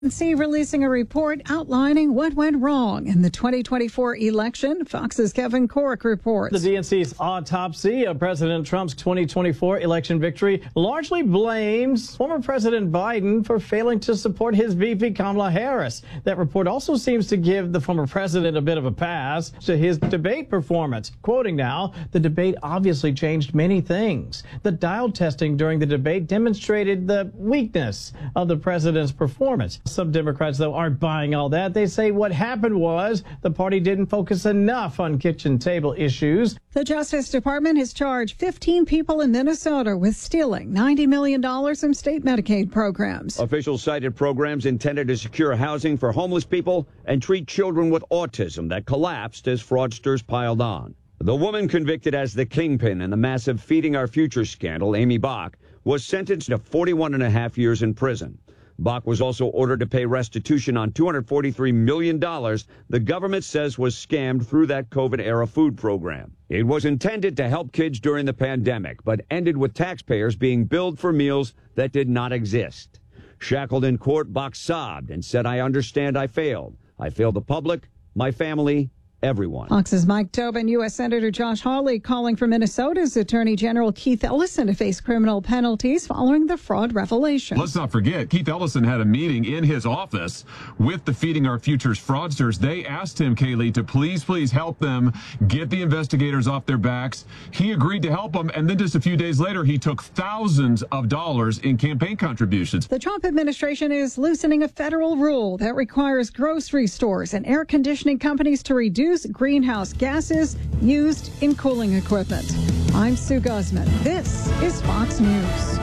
Releasing a report outlining what went wrong in the 2024 election. Fox's Kevin Cork reports. The DNC's autopsy of President Trump's 2024 election victory largely blames former President Biden for failing to support his VP Kamala Harris. That report also seems to give the former president a bit of a pass to his debate performance. Quoting now, the debate obviously changed many things. The dial testing during the debate demonstrated the weakness of the president's performance. Some Democrats, though, aren't buying all that. They say what happened was the party didn't focus enough on kitchen table issues. The Justice Department has charged 15 people in Minnesota with stealing $90 million from state Medicaid programs. Officials cited programs intended to secure housing for homeless people and treat children with autism that collapsed as fraudsters piled on. The woman convicted as the kingpin in the massive Feeding Our Future scandal, Amy Bach, was sentenced to 41.5 years in prison. Bach was also ordered to pay restitution on $243 million the government says was scammed through that COVID-era food program. It was intended to help kids during the pandemic, but ended with taxpayers being billed for meals that did not exist. Shackled in court, Bach sobbed and said, "I understand I failed. I failed the public, my family, everyone." Fox's Mike Tobin. U.S. Senator Josh Hawley calling for Minnesota's Attorney General Keith Ellison to face criminal penalties following the fraud revelation. Let's not forget, Keith Ellison had a meeting in his office with the Feeding Our Futures fraudsters. They asked him, Kaylee, to please help them get the investigators off their backs. He agreed to help them, and then just a few days later, he took thousands of dollars in campaign contributions. The Trump administration is loosening a federal rule that requires grocery stores and air conditioning companies to reduce greenhouse gases used in cooling equipment. I'm Sue Guzman. This is Fox News.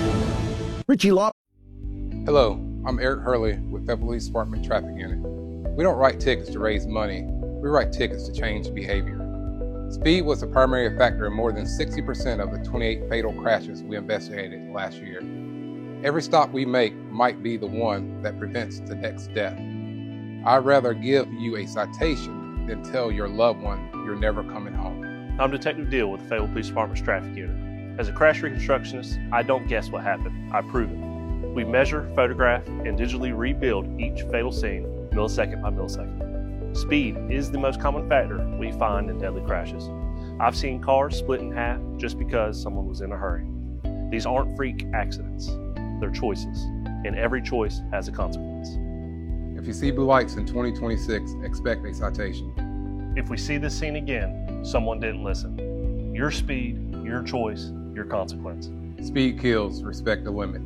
Richie Law. Hello, I'm Eric Hurley with Federal Police Department Traffic Unit. We don't write tickets to raise money. We write tickets to change behavior. Speed was the primary factor in more than 60% of the 28 fatal crashes we investigated last year. Every stop we make might be the one that prevents the next death. I'd rather give you a citation than tell your loved one you're never coming home. I'm Detective Deal with the Fayetteville Police Department's Traffic Unit. As a crash reconstructionist, I don't guess what happened, I prove it. We measure, photograph, and digitally rebuild each fatal scene millisecond by millisecond. Speed is the most common factor we find in deadly crashes. I've seen cars split in half just because someone was in a hurry. These aren't freak accidents, they're choices, and every choice has a consequence. If you see blue lights in 2026, expect a citation. If we see this scene again, someone didn't listen. Your speed, your choice, your consequence. Speed kills, respect the limit.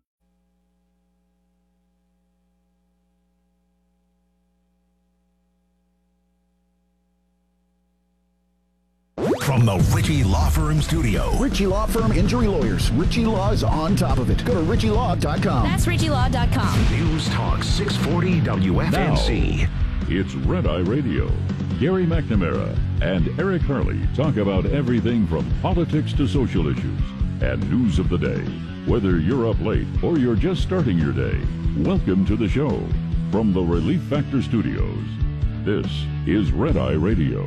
From the Ritchie Law Firm studio. Ritchie Law Firm Injury Lawyers. Ritchie Law is on top of it. Go to ritchielaw.com. That's ritchielaw.com. News Talk 640 WFNC. Now, it's Red Eye Radio. Gary McNamara and Eric Hurley talk about everything from politics to social issues and news of the day. Whether you're up late or you're just starting your day, welcome to the show. From the Relief Factor Studios, this is Red Eye Radio.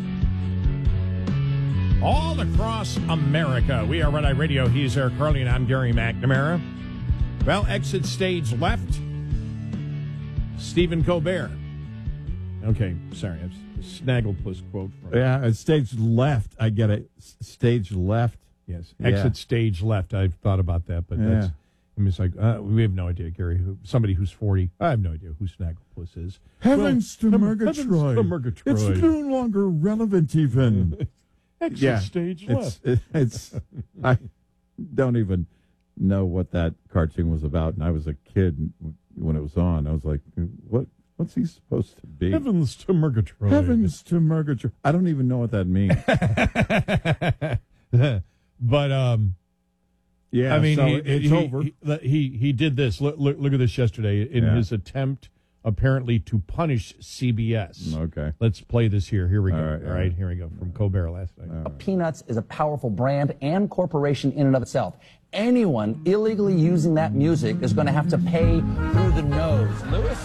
All across America, we are Red Eye Radio. He's Eric Hurley, and I'm Gary McNamara. Well, exit stage left, Stephen Colbert. Okay, sorry, a Snagglepuss quote. From stage left, I get it. Stage left. Yes, exit stage left. I've thought about that, but that's, I mean, it's like, we have no idea, Gary. Somebody who's 40, I have no idea who Snagglepuss is. Heavens to Murgatroyd. It's no longer relevant even. Exit stage left. It's I don't even know what that cartoon was about, and I was a kid when it was on. I was like, what's he supposed to be? Heavens to Murgatroyd. Heavens to Murgatroyd. I don't even know what that means. But yeah, I mean, so it's over. He did this. Look at this yesterday in his attempt, apparently, to punish CBS. Okay. Let's play this here. Here we go. All right, here we go from Colbert last night. Peanuts is a powerful brand and corporation in and of itself. Anyone illegally using that music is going to have to pay through the nose. Lewis?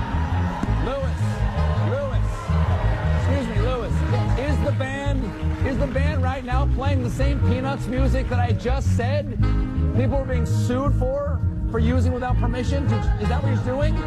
Excuse me, Lewis. Is the band right now playing the same Peanuts music that I just said people are being sued for for using without permission? Is that what you're doing?